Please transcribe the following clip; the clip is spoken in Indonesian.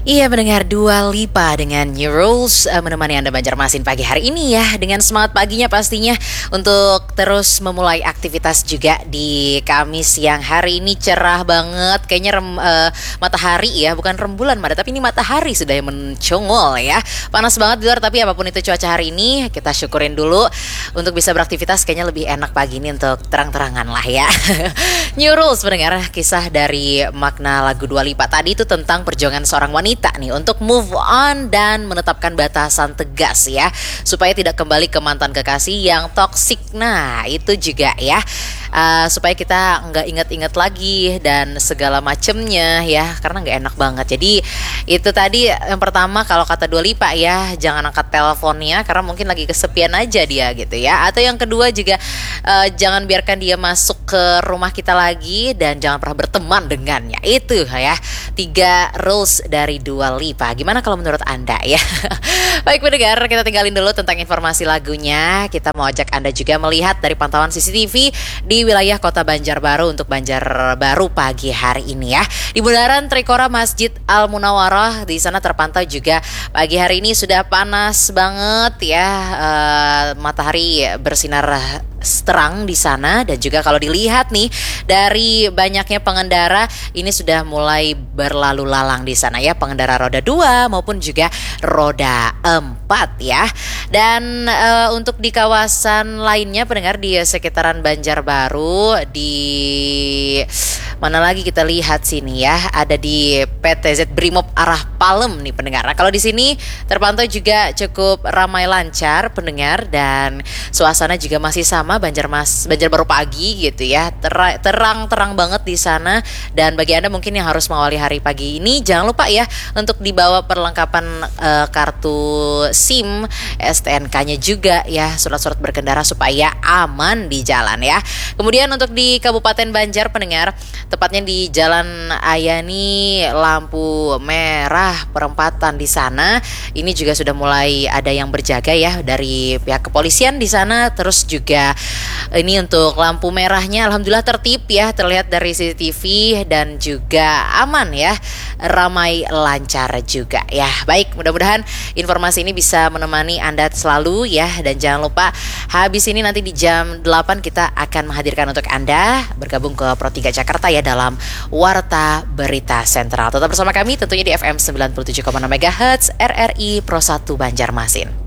Iya, mendengar Dua Lipa dengan New Rules menemani Anda Banjarmasin pagi hari ini ya, dengan semangat paginya pastinya untuk terus memulai aktivitas juga di Kamis yang hari ini cerah banget. Kayaknya matahari ya, bukan rembulan tapi ini matahari sudah yang mencongol ya. Panas banget di luar, tapi apapun itu cuaca hari ini kita syukurin dulu untuk bisa beraktivitas. Kayaknya lebih enak pagi ini untuk terang-terangan lah ya. New Rules, mendengar kisah dari makna lagu Dua Lipa tadi itu tentang perjuangan seorang wanita nih untuk move on dan menetapkan batasan tegas ya, supaya tidak kembali ke mantan kekasih yang toksik. Nah itu juga ya, supaya kita nggak inget-inget lagi dan segala macemnya ya, karena nggak enak banget. Jadi itu tadi yang pertama, kalau kata Dua Lipa ya, jangan angkat teleponnya karena mungkin lagi kesepian aja dia gitu ya. Atau yang kedua juga, jangan biarkan dia masuk ke rumah kita lagi dan jangan pernah berteman dengannya. Itu ya 3 rules dari Dua Lipa. Gimana kalau menurut Anda ya? Baik pendengar, kita tinggalin dulu tentang informasi lagunya. Kita mau ajak Anda juga melihat dari pantauan CCTV di wilayah Kota Banjarbaru untuk Banjarbaru pagi hari ini ya. Di bundaran Trikora Masjid Al Munawarah, di sana terpantau juga pagi hari ini sudah panas banget ya. Matahari bersinar terang di sana, dan juga kalau dilihat nih dari banyaknya pengendara ini sudah mulai berlalu lalang di sana ya, pengendara roda 2 maupun juga roda 4 ya. Dan untuk di kawasan lainnya pendengar di sekitaran Banjarbaru, di mana lagi kita lihat sini ya, ada di PTZ Brimob arah Palem nih pendengar. Nah, kalau di sini terpantau juga cukup ramai lancar pendengar, dan suasana juga masih sama Banjarbaru pagi gitu ya, terang banget di sana. Dan bagi Anda mungkin yang harus mengawali hari pagi ini, jangan lupa ya untuk dibawa perlengkapan kartu SIM, STNK-nya juga ya, surat-surat berkendara supaya aman di jalan ya. Kemudian untuk di Kabupaten Banjar pendengar, tepatnya di Jalan Ayani, lampu merah perempatan di sana, ini juga sudah mulai ada yang berjaga ya dari pihak kepolisian di sana. Terus juga ini untuk lampu merahnya alhamdulillah tertib ya, terlihat dari CCTV, dan juga aman ya, ramai lancar juga ya. Baik, mudah-mudahan informasi ini bisa menemani Anda selalu ya, dan jangan lupa habis ini nanti di jam 8 kita akan menghadirkan untuk Anda bergabung ke Pro 3 Jakarta ya dalam Warta Berita Sentral. Tetap bersama kami tentunya di FM 97,6 MHz RRI Pro 1 Banjarmasin.